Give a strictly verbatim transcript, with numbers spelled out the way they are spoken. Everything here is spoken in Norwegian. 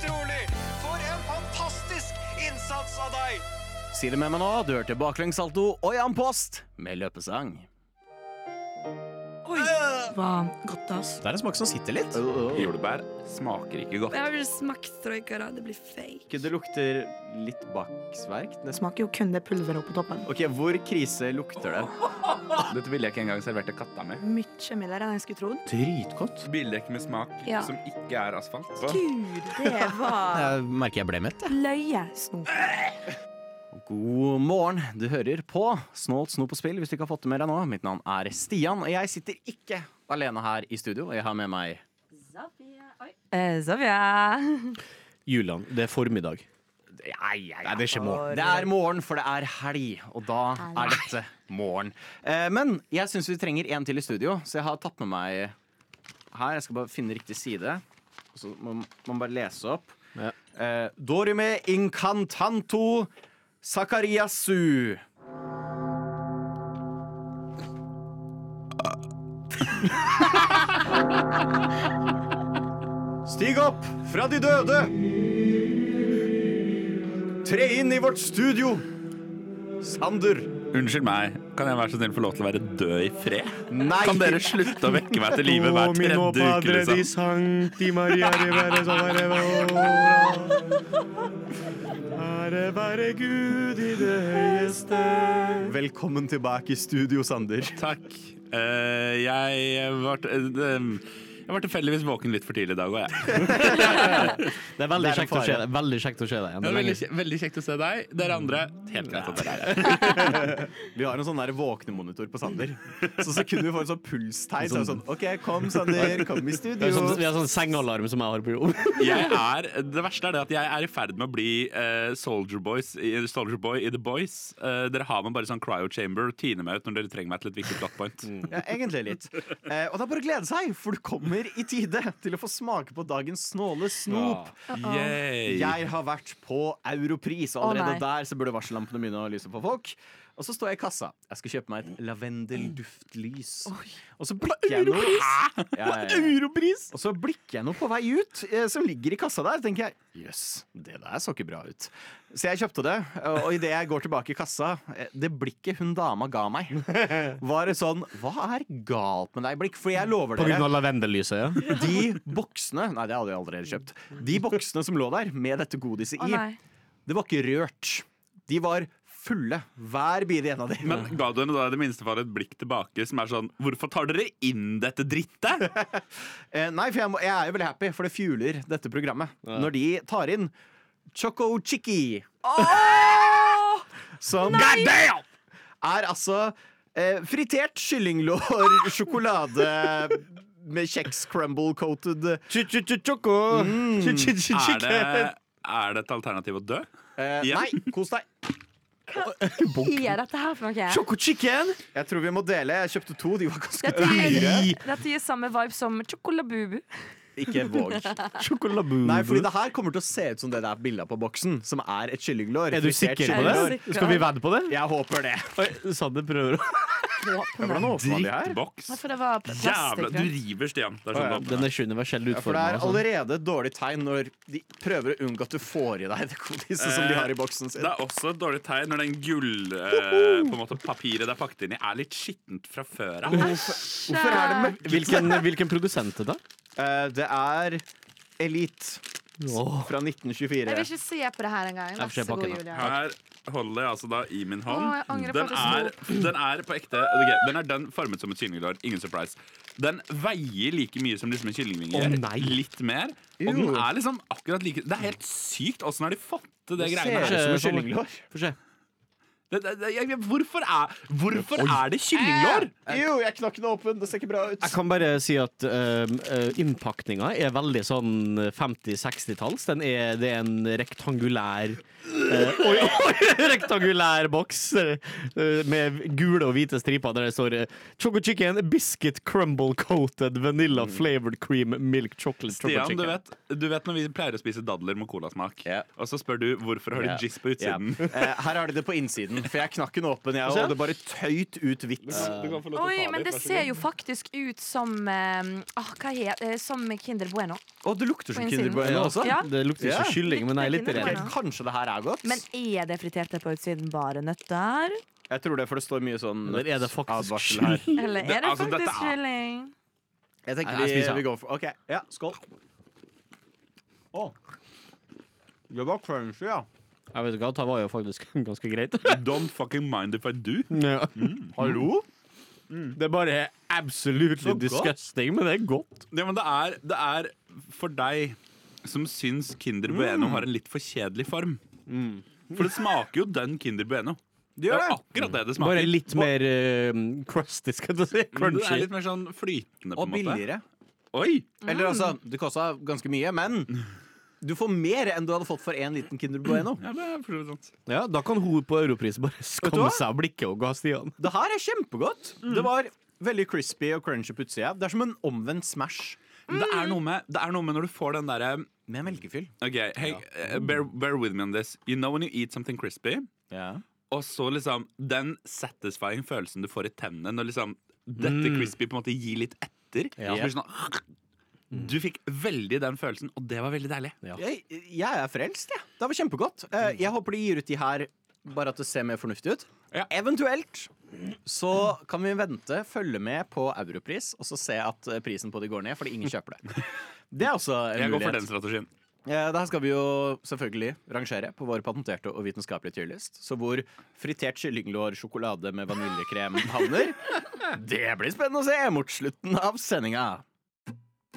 utrolig! For en fantastisk innsats av deg! Si det med meg nå, du hørte baklengssalto og Jan Post med løpesang. Oi, hva godt ass. Det er en smak som sitter litt. Jordbær smaker ikke godt. Jeg har vel smakt trojka da, det blir fake. Det lukter litt baksverk. Det smaker jo kun det pulveret på toppen. Ok, hvor krise lukter det? Dette ville jeg ikke engang servert til katta mi. Mykje mildere enn jeg skulle trodd. Dritgodt. Bildekk med smak Ja. som ikke er asfalt. Gud, det var Jeg merker jeg ble mett. løye snop. God morgen, du hører på Snålt snop og spill hvis du ikke har fått det med deg nå. Mitt navn er Stian, og jeg sitter ikke alene her i studio. Jeg har med meg Sofia. Oi. Eh, Sofia. Julian, det er formiddag. Nei, jeg, Nei, det er ikke morgen. Det er morgen, for det er helg, og da er dette morgen. Eh, men jeg syns vi trenger en til i studio, så jeg har tatt med meg her. Jeg skal bare finne riktig side. Og så må man bare lese opp. Ja. Eh, Dorime incantanto Sakariasu. Stig opp fra de døde. Tre inn i vårt studio. Sander. Unnskyld meg, kan jeg være så snill få lov til å være død i fred? Nei. Kan dere slutte å vekke meg til live hver tredje uke, liksom? Sancti Maria rivere Ære være Gud i det høyeste. Velkommen tilbake i studio, Sander. Takk. Eh, jeg var uh, Jeg var tilfeldigvis våken litt for tidlig i dag, og jeg. Det er veldig Det er en kjekt å se fare. deg. Veldig kjekt å se deg. Det er veldig, veldig kjekt å se deg. Dere andre, helt greit at dere er her. Vi har en sånn der våknemonitor på Sander. Så sekunder vi får en sånn pulstegn, så er det sånn OK, kom, Sander. Kom i Vi har studio. sånn, vi har sånn sengalarm som jeg har på jobb. Jeg er, det verste er det at jeg er i ferd med å bli uh, Soldier, Boys, i- Soldier Boy i The Boys. Uh, dere har meg bare sånn cryo chamber og tiner meg ut når dere trenger meg til et viktig plot point. Ja, egentlig litt. Eh, og det er bare å glede seg, for du kommer i tide til å få smake på dagens snåle snop. Yay. Jeg har vært på Europris, og Å, allerede nei. der så burde varsellampene begynne å lyse på folk. Og så står jeg i kassa. Jeg skal kjøpe meg et lavendelduftlys. Og så blikker jeg noe ja, ja, ja. Europris! Og så blikker jeg noe på vei ut eh, som ligger i kassa der. Tenker jeg, jøss, det der så ikke bra ut. Så jeg kjøpte det, og idet jeg går tilbake i kassa, eh, det blikket hun dama ga meg, var det sånn, hva er galt med deg, blikk? For jeg lover På grunn dere, av lavendellyset, ja. de boksene, nei det hadde jeg allerede kjøpt, de boksene som lå der med dette godiset Å i, nei. det var ikke rørt. De var fulle, hver bide en av dem. Men ga du henne da i det minste for et blikk tilbake som er sånn, hvorfor tar dere inn dette drittet? Eh, nei, for jeg, må, jeg er jo veldig happy, for det fueler dette programmet. Når de tar inn Choco Chicky. Som er altså eh, fritert kyllinglår, sjokolade med kjeks crumble-coated. Choco! Er det, er det et alternativ å dø? Eh, Ja. Nei, kos deg. Hva er dette her for noe? Choco chicken! Jeg tror vi må dele. Jeg kjøpte to, de var ganske Dette dyre. gir, dette gir samme vibe som Chocolabubu. Ikke våg. Chocolabu. Nei, fordi det her kommer til å se ut som det der bildet på boksen, som er et kyllinglår. Er du Fritert sikker på kyllinglår. sikker? det? Skal vi vedde på det? Jeg håper det. Oi, Sander prøver å Hvordan åpner man de her? Drittboks. Ja, for det var plastikk. Jævla, du river, Stian. Det er sånn Å, ja. det Den åpner. er ikke universelt Ja, for det utformet. er altså. allerede et dårlig tegn når de prøver å unngå at du får i deg det kodiset som de har i boksen sin. Det er også et dårlig tegn når den gull eh, på en måte papiret det er pakket inn i, er litt skittent fra før av. Hvorfor er det mørkt? Hvilken, hvilken produsent er det? Eh, det er Elite Åh. fra nitten Jeg tjuefire. vil ikke se på det her engang. Jeg får Vær se så god, pakken, da. Julia. Her holder jeg altså da i min hånd. Å, jeg angrer på den, at er, det den er på ekte ok, Den er den formet som et kyllinglår. Ingen surprise. Den veier like mye som liksom en kyllingvinge. Å, nei. Litt mer. Og den er liksom akkurat like Det er helt sykt. Åssen har de fått til det Det greiene ser her? ut som et kyllinglår. Få se. Det, det, det, jeg, hvorfor er, hvorfor er det kyllinglår? Jo, jeg knakk den åpen. Det ser ikke bra ut. Jeg kan bare si at uh, innpakninga er veldig sånn femti-seksti-talls. Den er, det er en rektangulær uh, Oi, oi! Rektangulær boks uh, med gule og hvite striper der det står uh, Choco chicken, biscuit crumble coated vanilla flavored cream milk chocolate choco Stian, chicken. du vet, du vet når vi pleier å spise dadler med colasmak, Ja. og så spør du hvorfor har de Ja. jizz på Ja. utsiden. Eh, her har de det på innsiden. For jeg knakk den åpen, jeg, og det bare tøyt ut hvitt. Du kan få lov til å Oi, ta men litt, det vær så ser god. jo faktisk ut som eh, ah, Hva heter det? Som Kinder Bueno. Og det lukter På som innsiden. Kinder Bueno også. Ja. Det lukter ikke Ja. så kylling, men jeg er litt Kinder redd. Bueno. Kanskje det her er godt? Men er det friterte på utsiden bare nøtter? Jeg tror det, for det står mye sånn Eller er det faktisk advarsel her. Eller Det- er det altså, dette faktisk er- kylling? Jeg tenker Nei, jeg vi, spiser. vi går for OK. Ja, skål. Å. Det var crunchy, ja. Jeg vet ikke, det var jo faktisk ganske greit. Don't fucking mind if I do. Ja. Hallo? Det er bare absolutely Så godt. disgusting, men det er godt. Ja, men det er, det er for deg som syns Kinder Bueno har en litt for kjedelig form. For det smaker jo den Kinder Bueno. Det Det gjør er det. akkurat det det smaker. Bare litt mer uh, crusty, skal du si. Det er Crunchy. litt mer sånn flytende, på Og en måte. billigere. Oi! Eller altså, det kosta ganske mye, men du får mer enn du hadde fått for en liten Kinder Bueno. Ja, det er for så vidt sant. Ja, da kan hun på Europris bare du skamme hva? seg av blikket og ga Stian. Det her er kjempegodt. Det var veldig crispy og crunchy på utsida. Det er som en omvendt Smash Men det er, noe med, det er noe med når du får den derre med melkefyll. OK, hey, uh, bear, bear with me on this. You know when you eat something crispy, Ja. og så liksom den satisfying følelsen du får i tennene når liksom dette crispy på en måte gir litt etter. Ja. Så blir det sånn, du fikk veldig den følelsen, og det var veldig deilig. Ja. Jeg, jeg er frelst, jeg. Det var kjempegodt. Eh, Jeg håper de gir ut de her bare at det ser mer fornuftig ut. Ja. Eventuelt så kan vi vente, følge med på Europris, og så se at eh, prisen på de går ned, fordi ingen kjøper det. Det er også en Jeg går for mulighet. den strategien. Eh, Da skal vi jo selvfølgelig rangere på vår patenterte og vitenskapelige tierlist. Så hvor fritert kyllinglår, sjokolade med vaniljekrem havner, det blir spennende å se mot slutten av sendinga.